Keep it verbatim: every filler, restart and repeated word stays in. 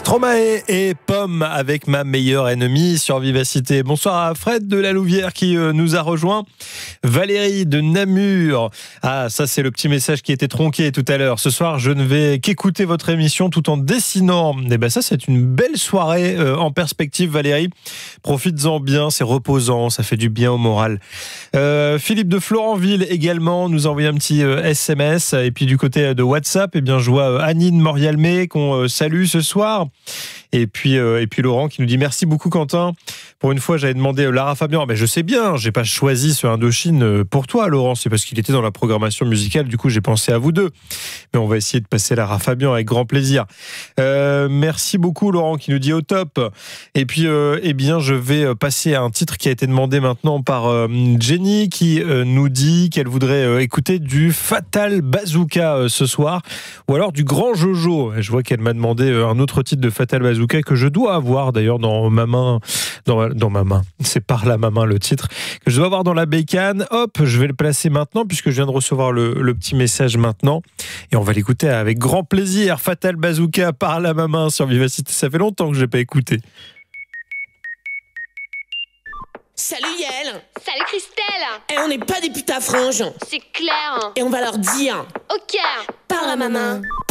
Stromae et Pomme avec Ma meilleure ennemie sur Vivacité. Bonsoir à Fred de la Louvière qui euh, nous a rejoint. Valérie de Namur. Ah, ça c'est le petit message qui était tronqué tout à l'heure. Ce soir, je ne vais qu'écouter votre émission tout en dessinant. Et ben ça, c'est une belle soirée euh, en perspective, Valérie. Profites-en bien, c'est reposant, ça fait du bien au moral. Euh, Philippe de Florentville également nous a envoyé un petit euh, S M S. Et puis du côté de WhatsApp, eh bien, je vois euh, Anine Morialmé qu'on euh, salue ce soir. Et puis, euh, et puis Laurent qui nous dit merci beaucoup Quentin. Pour une fois, j'avais demandé euh, Lara Fabian. Mais je sais bien, j'ai pas choisi ce Indochine euh, pour toi, Laurent. C'est parce qu'il était dans la programmation musicale. Du coup, j'ai pensé à vous deux. Mais on va essayer de passer Lara Fabian avec grand plaisir. Euh, merci beaucoup, Laurent, qui nous dit au top. Et puis, euh, eh bien, je vais passer à un titre qui a été demandé maintenant par euh, Jenny, qui euh, nous dit qu'elle voudrait euh, écouter du Fatal Bazooka euh, ce soir, ou alors du Grand Jojo. Et je vois qu'elle m'a demandé euh, un autre titre de Fatal Bazooka que je dois avoir d'ailleurs dans ma main, dans ma, dans ma main, c'est par là ma main le titre, que je dois avoir dans la bécane. Hop, je vais le placer maintenant puisque je viens de recevoir le, le petit message maintenant et on va l'écouter avec grand plaisir. Fatal Bazooka par là ma main sur Vivacité, ça fait longtemps que je n'ai pas écouté. Salut Yael. Salut Christelle. Et on n'est pas des putes à franges. C'est clair. Et on va leur dire. Ok. Par la maman.